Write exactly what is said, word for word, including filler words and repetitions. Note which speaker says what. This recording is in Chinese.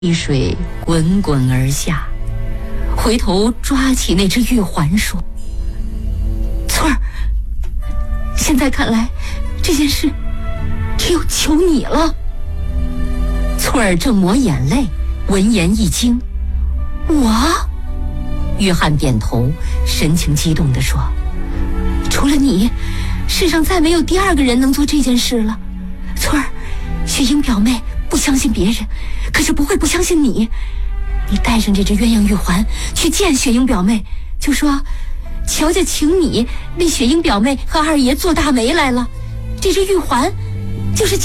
Speaker 1: 溪水滚滚而下，回头抓起那只玉环说：“翠儿，现在看来这件事只有求你了。”翠儿正抹眼泪，闻言一惊：“我？”约翰点头，神情激动地说：“除了你，世上再没有第二个人能做这件事了。翠儿，雪英表妹不相信别人，可是不会不相信你。你带上这只鸳鸯玉环去见雪英表妹，就说乔家请你为雪英表妹和二爷做大媒来了，这只玉环就是